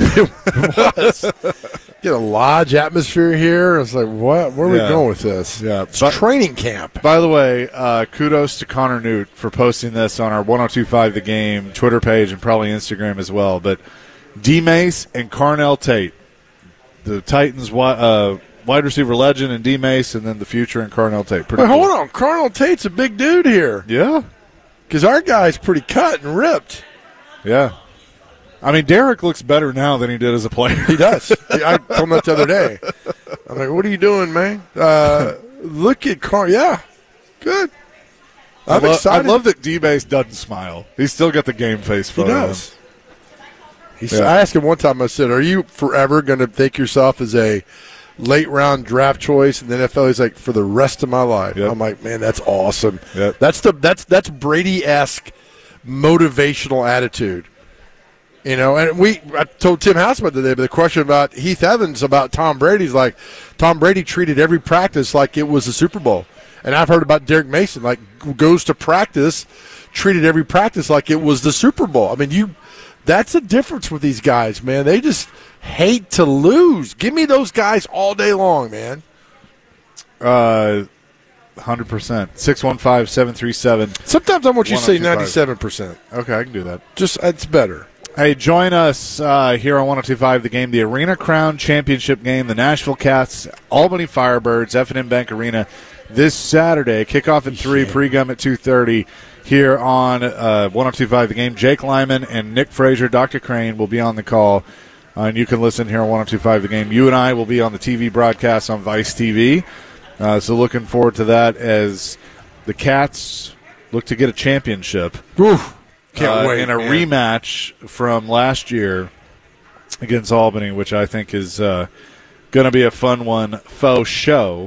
It was. Get a lodge atmosphere here. It's like, what? Where are Yeah. we going with this? Yeah. It's training camp. By the way, uh, kudos to Connor Newt for posting this on our one oh two point five The Game Twitter page and probably Instagram as well, but – D-Mace and Carnell Tate, the Titans uh, wide receiver legend, and D-Mace, and then the future and Carnell Tate. Pretty Wait, cool. hold on. Carnell Tate's a big dude here. Yeah. Because our guy's pretty cut and ripped. Yeah. I mean, Derrick looks better now than he did as a player. He does. I told him that the other day. I'm like, what are you doing, man? Uh, look at Carl. Yeah. Good. I'm I lo- excited. I love that D-Mace doesn't smile. He's still got the game face He photo. does. He said, Yeah. I asked him one time, I said, are you forever going to think yourself as a late round draft choice in the N F L? He's like, for the rest of my life. Yep. I'm like, man, that's awesome. Yep. That's the that's that's Brady-esque motivational attitude. You know, and we I told Tim House about today, but the question about Heath Evans about Tom Brady's like Tom Brady treated every practice like it was a Super Bowl. And I've heard about Derek Mason, like goes to practice, treated every practice like it was the Super Bowl. I mean, you that's the difference with these guys, man. They just hate to lose. Give me those guys all day long, man. Uh one hundred percent. six one five, seven three seven. Sometimes I want you to say ninety-seven percent. Okay, I can do that. Just it's better. Hey, join us uh, here on one oh two point five The Game, the Arena Crown Championship game, the Nashville Cats, Albany Firebirds, F and M Bank Arena this Saturday. Kickoff at three, pregame at two thirty here on uh, one oh two point five The Game. Jake Lyman and Nick Frazier, Doctor Crane will be on the call, uh, and you can listen here on one oh two point five The Game. You and I will be on the T V broadcast on Vice T V. Uh, so looking forward to that as the Cats look to get a championship. Oof, can't uh, wait. In a man. rematch from last year against Albany, which I think is uh, going to be a fun one, faux show.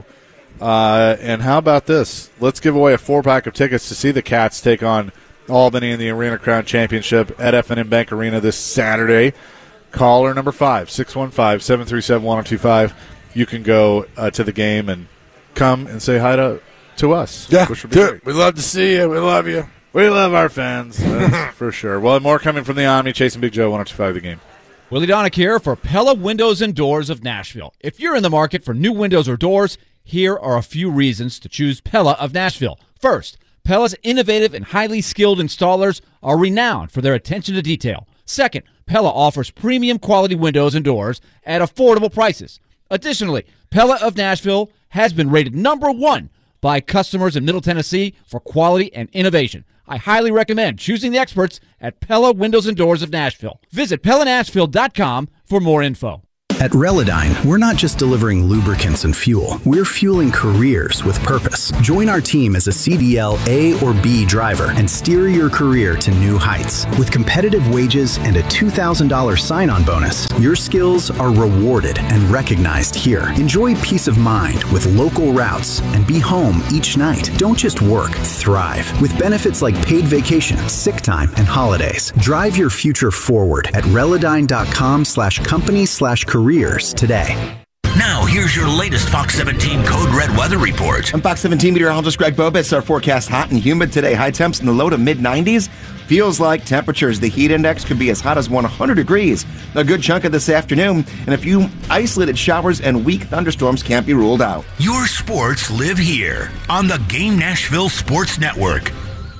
Uh, and how about this? Let's give away a four-pack of tickets to see the Cats take on Albany in the Arena Crown Championship at F and M Bank Arena this Saturday. Caller number five, six one five, seven three seven, one oh two five. You can go uh, to the game and come and say hi to to us. Yeah, which would be do great. it. We love to see you. We love you. We love our fans, that's for sure. Well, more coming from the Omni. Chasing Big Joe, one oh two point five The Game. Willie Donick here for Pella Windows and Doors of Nashville. If you're in the market for new windows or doors, here are a few reasons to choose Pella of Nashville. First, Pella's innovative and highly skilled installers are renowned for their attention to detail. Second, Pella offers premium quality windows and doors at affordable prices. Additionally, Pella of Nashville has been rated number one by customers in Middle Tennessee for quality and innovation. I highly recommend choosing the experts at Pella Windows and Doors of Nashville. Visit Pella Nashville dot com for more info. At Relodyne, we're not just delivering lubricants and fuel. We're fueling careers with purpose. Join our team as a C D L A or B driver and steer your career to new heights. With competitive wages and a two thousand dollars sign-on bonus, your skills are rewarded and recognized here. Enjoy peace of mind with local routes and be home each night. Don't just work, thrive. With benefits like paid vacation, sick time, and holidays. Drive your future forward at Relodyne.com slash company slash careers today. Now, here's your latest Fox seventeen Code Red weather report. I'm Fox seventeen meteorologist Greg Bobitz. Our forecast hot and humid today. High temps in the low to mid nineties. Feels like temperatures. The heat index could be as hot as one hundred degrees a good chunk of this afternoon. And a few isolated showers and weak thunderstorms can't be ruled out. Your sports live here on the Game Nashville Sports Network.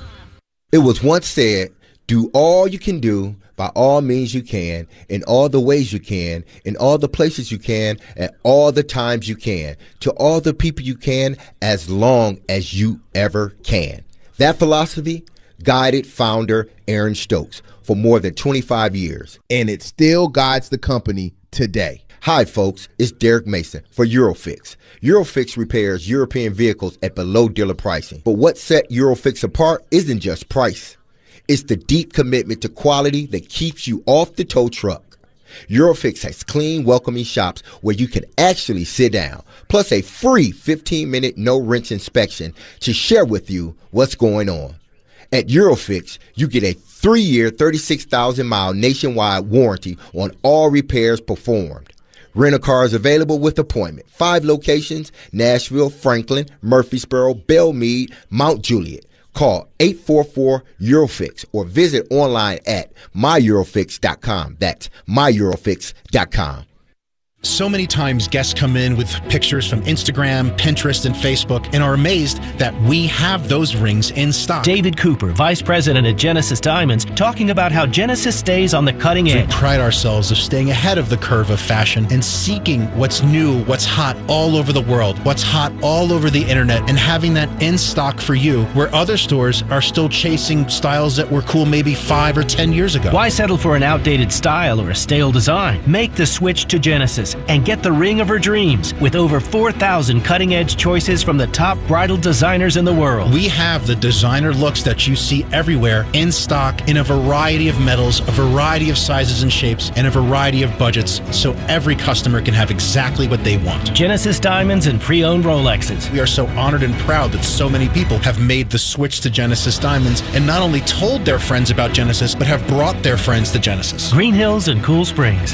It was once said, do all you can do by all means you can, in all the ways you can, in all the places you can, at all the times you can, to all the people you can, as long as you ever can. That philosophy guided founder Aaron Stokes for more than twenty-five years. And it still guides the company today. Hi, folks. It's Derek Mason for Eurofix. Eurofix repairs European vehicles at below dealer pricing. But what set Eurofix apart isn't just price. It's the deep commitment to quality that keeps you off the tow truck. Eurofix has clean, welcoming shops where you can actually sit down, plus a free fifteen-minute no-wrench inspection to share with you what's going on. At Eurofix, you get a three-year, thirty-six thousand mile nationwide warranty on all repairs performed. Rent-a-car is available with appointment. Five locations: Nashville, Franklin, Murfreesboro, Belmead, Mount Juliet. Call eight four four Eurofix or visit online at my eurofix dot com. That's my eurofix dot com. So many times guests come in with pictures from Instagram, Pinterest, and Facebook and are amazed that we have those rings in stock. David Cooper, Vice President at Genesis Diamonds, talking about how Genesis stays on the cutting edge. We pride ourselves of staying ahead of the curve of fashion and seeking what's new, what's hot all over the world, what's hot all over the internet, and having that in stock for you, where other stores are still chasing styles that were cool maybe five or ten years ago. Why settle for an outdated style or a stale design? Make the switch to Genesis. and get the ring of her dreams with over four thousand cutting-edge choices from the top bridal designers in the world. We have the designer looks that you see everywhere in stock in a variety of metals, a variety of sizes and shapes, and a variety of budgets, so every customer can have exactly what they want. Genesis Diamonds and pre-owned Rolexes. We are so honored and proud that so many people have made the switch to Genesis Diamonds and not only told their friends about Genesis, but have brought their friends to Genesis. Green Hills and Cool Springs.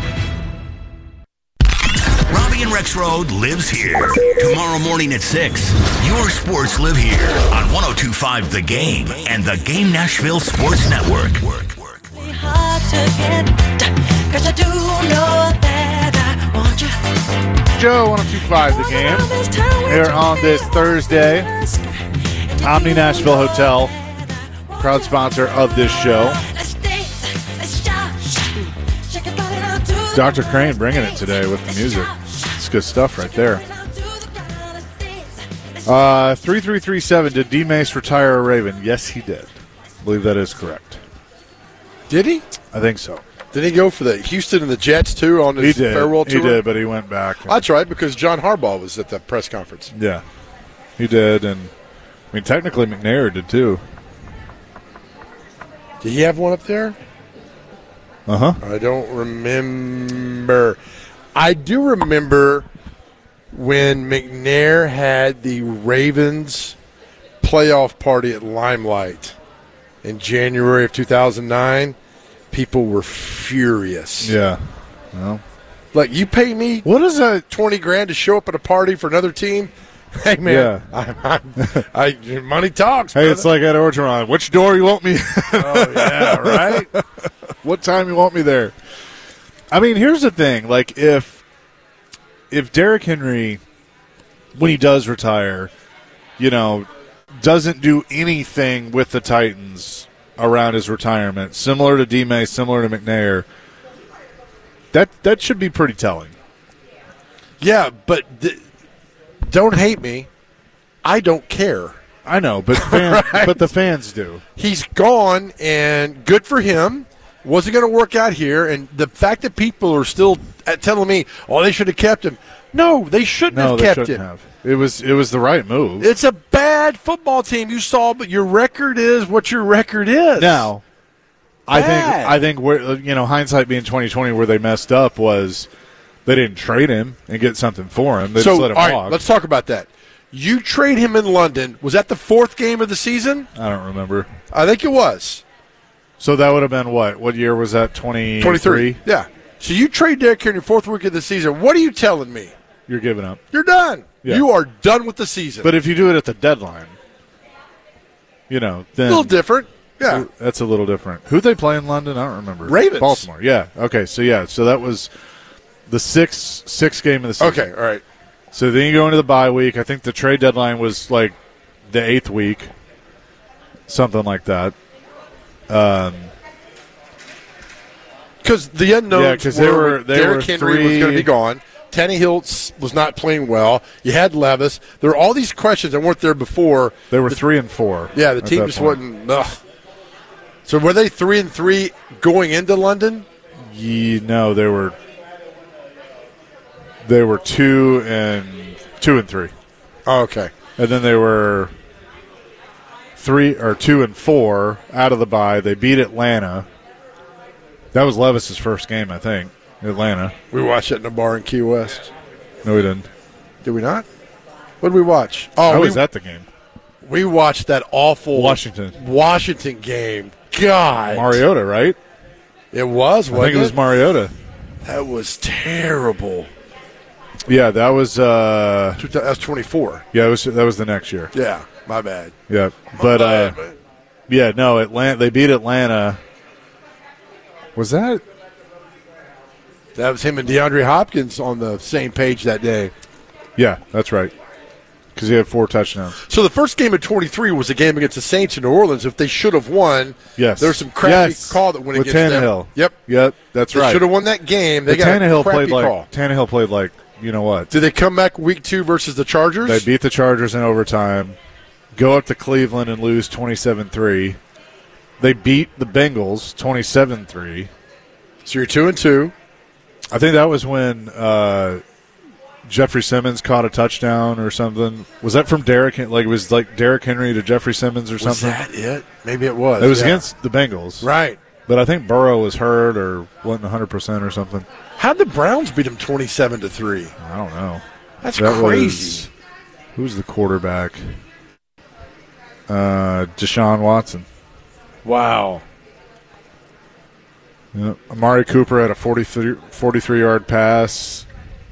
Robbie and Rex Road lives here. Tomorrow morning at six. Your sports live here on one oh two point five The Game and the Game Nashville Sports Network. Hard to get, 'cause I do know that I want you. Joe, one oh two point five The Game. Here on this Thursday, Omni Nashville Hotel, proud sponsor of this show. Doctor Crane bringing it today with the music. It's good stuff right there. Uh, three three three seven, did D. Mace retire a Raven? Yes, he did. I believe that is correct. Did he? I think so. Did he go for the Houston and the Jets, too, on his he did. farewell tour? He did, but he went back. That's right, because John Harbaugh was at the press conference. Yeah, he did. And, I mean, technically McNair did, too. Did he have one up there? Uh-huh. I don't remember. I do remember when McNair had the Ravens playoff party at Limelight in January of two thousand nine. People were furious. Yeah. Well, like, you pay me what is that twenty grand to show up at a party for another team? Hey, man, yeah. I, I, I, money talks. Hey, brother. It's like at Orgeron. Which door you want me? Oh, yeah, right? What time you want me there? I mean, here's the thing. Like, if if Derrick Henry, when he does retire, you know, doesn't do anything with the Titans around his retirement, similar to D-May, similar to McNair, that that should be pretty telling. Yeah, but th- don't hate me. I don't care. I know, but fan, right? but the fans do. He's gone, and good for him. Wasn't going to work out here, and the fact that people are still telling me, "Oh, they should have kept him." No, they shouldn't no, have they kept shouldn't him. Have. It was it was the right move. It's a bad football team. You saw, but your record is what your record is. Now, I Bad. think I think where you know hindsight being twenty twenty, where they messed up was they didn't trade him and get something for him. They so, just let him all right, walk. let's talk about that. You trade him in London. Was that the fourth game of the season? I don't remember. I think it was. So that would have been what? What year was that? twenty-three? twenty-three. Yeah. So you trade Derrick Henry fourth week of the season. What are you telling me? You're giving up. You're done. Yeah. You are done with the season. But if you do it at the deadline, you know, then a little different. Yeah. That's a little different. Who'd they play in London? I don't remember. Ravens. Baltimore. Yeah. Okay. So yeah. So that was the sixth sixth game of the season. Okay. All right. So then you go into the bye week. I think the trade deadline was like the eighth week, something like that. Um, because the unknowns yeah, because they were they Derrick were Henry three, was going to be gone. Tannehill was not playing well. You had Levis. There are all these questions that weren't there before. They were the, three and four. Yeah, the at team that just point. wasn't. Ugh. So were they three and three going into London? Ye, no, they were. They were two and two and three. Oh, okay. And then they were three or two and four out of the bye. They beat Atlanta. That was Levis's first game, I think. Atlanta. We watched it in a bar in Key West. No, we didn't. Did we not? What did we watch? Oh, I we, was at the game. We watched that awful Washington Washington game. God, Mariota, right? It was. Wasn't I think it was Mariota. That was terrible. Yeah, that was. Uh, that was twenty-four. Yeah, it was. That was the next year. Yeah, my bad. Yeah, My but bad, uh, yeah, no, Atlanta. They beat Atlanta. Was that? That was him and DeAndre Hopkins on the same page that day. Yeah, that's right. Because he had four touchdowns. So the first game of twenty-three was a game against the Saints in New Orleans. If they should have won, yes, there was some crappy yes. call that went with against Tannehill. them. Yep, yep, that's they right. Should have won that game. They but got Tannehill a crappy played like call. Tannehill played like you know what? Did they come back week two versus the Chargers? They beat the Chargers in overtime. Go up to Cleveland and lose twenty-seven three. They beat the Bengals twenty-seven three. So you're two and two. I think that was when uh, Jeffrey Simmons caught a touchdown or something. Was that from Derrick? Like it was like Derrick Henry to Jeffrey Simmons or Was something? that it? Maybe it was. It was yeah. against the Bengals. Right. But I think Burrow was hurt or wasn't one hundred percent or something. How'd the Browns beat them twenty-seven to three? I don't know. That's that crazy. Was, who's the quarterback? Uh, Deshaun Watson. Wow. Yep. Amari Cooper had a forty-three, forty-three-yard pass.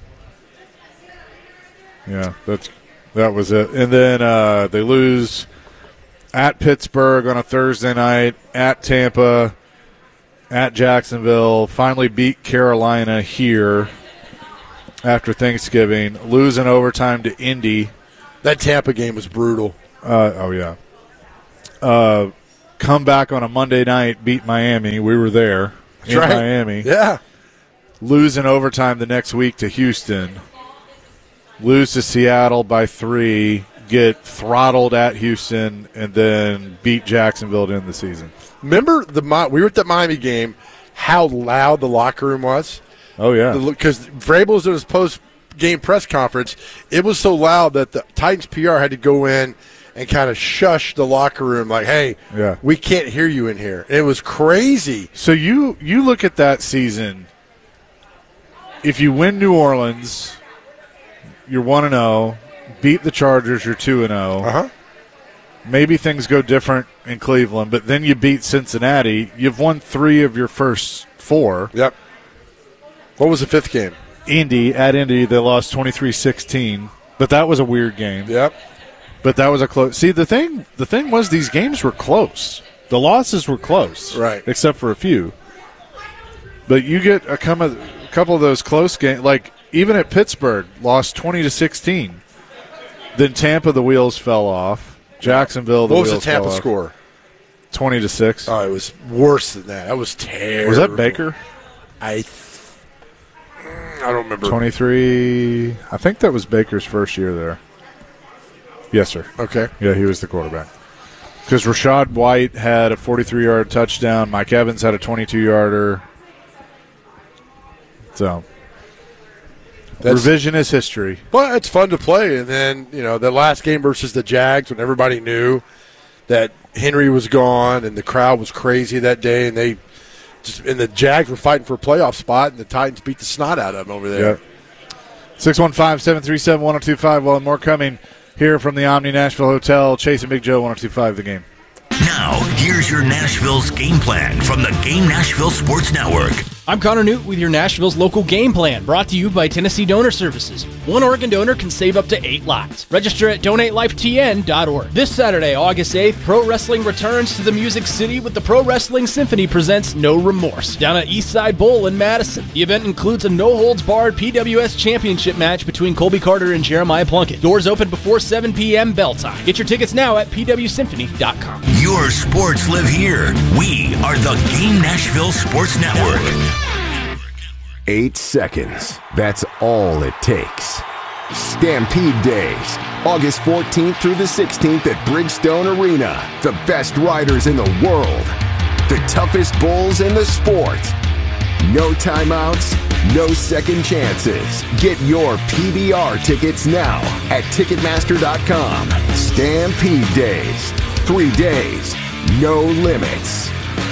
Yeah, that's that was it. And then uh, they lose at Pittsburgh on a Thursday night, at Tampa, at Jacksonville, finally beat Carolina here after Thanksgiving, lose in overtime to Indy. That Tampa game was brutal. Uh, oh, yeah. Uh, come back on a Monday night, beat Miami. We were there in right. Miami. Yeah. Lose in overtime the next week to Houston. Lose to Seattle by three. Get throttled at Houston, and then beat Jacksonville to end the season. Remember the we were at the Miami game, how loud the locker room was? Oh, yeah. Because Vrabel's in his post-game press conference, it was so loud that the Titans P R had to go in and kind of shush the locker room like, hey, yeah. we can't hear you in here. It was crazy. So you, you look at that season, if you win New Orleans, you're one and oh. Beat the Chargers, you're two and oh. Uh-huh. Maybe things go different in Cleveland, but then you beat Cincinnati. You've won three of your first four. Yep. What was the fifth game? Indy. At Indy, they lost twenty-three sixteen, but that was a weird game. Yep. But that was a close. See, the thing the thing was these games were close. The losses were close. Right. Except for a few. But you get a couple of those close games, like even at Pittsburgh, lost twenty to sixteen. Then Tampa, the wheels fell off. Jacksonville, the what was wheels the Tampa fell off. score? Twenty to six. Oh, it was worse than that. That was terrible. Was that Baker? I, I don't remember. Twenty-three. I think that was Baker's first year there. Yes, sir. Okay. Yeah, he was the quarterback. Because Rashad White had a forty-three-yard touchdown. Mike Evans had a twenty-two-yarder. So. That's, revisionist history. But it's fun to play. And then, you know, the last game versus the Jags when everybody knew that Henry was gone and the crowd was crazy that day, and they just and the Jags were fighting for a playoff spot, and the Titans beat the snot out of them over there. Yep. six one five, seven three seven, one oh two five. Well, more coming here from the Omni Nashville Hotel. Chase and Big Joe, one oh two five The Game. Now, here's your Nashville's game plan from the Game Nashville Sports Network. I'm Connor Newt with your Nashville's local game plan, brought to you by Tennessee Donor Services. One Oregon donor can save up to eight lives. Register at donate life t n dot org. This Saturday, August eighth, pro wrestling returns to the Music City with the Pro Wrestling Symphony presents No Remorse down at Eastside Bowl in Madison. The event includes a no-holds-barred P W S championship match between Colby Carter and Jeremiah Plunkett. Doors open before seven p.m. bell time. Get your tickets now at p w symphony dot com. Your sports live here. We are the Game Nashville Sports Network. Eight seconds. That's all it takes. Stampede Days, August fourteenth through the sixteenth at Bridgestone Arena. The best riders in the world. The toughest bulls in the sport. No timeouts, no second chances. Get your P B R tickets now at Ticketmaster dot com. Stampede Days. Three days, no limits.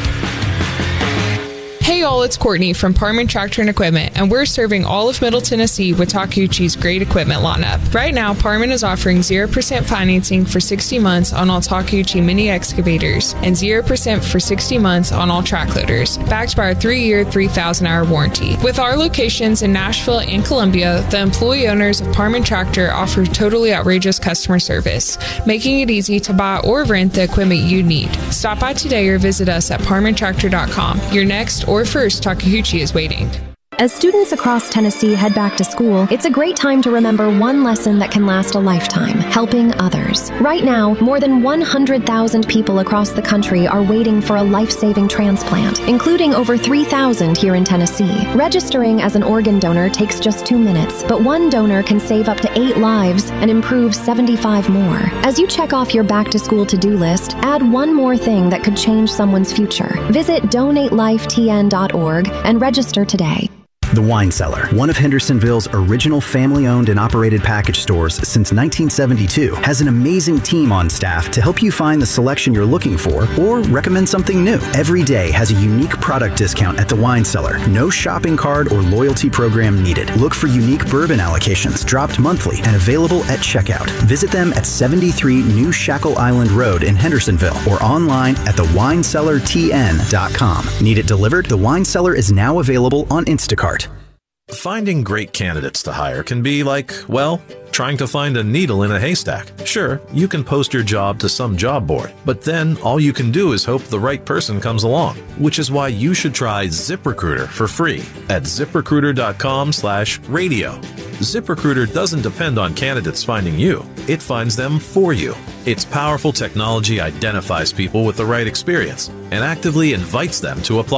Hey y'all, it's Courtney from Parman Tractor and Equipment, and we're serving all of Middle Tennessee with Takeuchi's great equipment lineup. Right now, Parman is offering zero percent financing for sixty months on all Takeuchi mini excavators and zero percent for sixty months on all track loaders, backed by our three-year, three thousand hour warranty. With our locations in Nashville and Columbia, the employee owners of Parman Tractor offer totally outrageous customer service, making it easy to buy or rent the equipment you need. Stop by today or visit us at Parman Tractor dot com. Your next or first Takeuchi is waiting. As students across Tennessee head back to school, it's a great time to remember one lesson that can last a lifetime: helping others. Right now, more than one hundred thousand people across the country are waiting for a life-saving transplant, including over three thousand here in Tennessee. Registering as an organ donor takes just two minutes, but one donor can save up to eight lives and improve seventy-five more. As you check off your back-to-school to-do list, add one more thing that could change someone's future. Visit donate life t n dot org and register today. The Wine Cellar, one of Hendersonville's original family-owned and operated package stores since nineteen seventy-two, has an amazing team on staff to help you find the selection you're looking for or recommend something new. Every day has a unique product discount at The Wine Cellar. No shopping card or loyalty program needed. Look for unique bourbon allocations dropped monthly and available at checkout. Visit them at seventy-three New Shackle Island Road in Hendersonville or online at the wine cellar t n dot com. Need it delivered? The Wine Cellar is now available on Instacart. Finding great candidates to hire can be like, well, trying to find a needle in a haystack. Sure, you can post your job to some job board, but then all you can do is hope the right person comes along, which is why you should try ZipRecruiter for free at ziprecruiter.com slash radio. ZipRecruiter doesn't depend on candidates finding you. It finds them for you. Its powerful technology identifies people with the right experience and actively invites them to apply.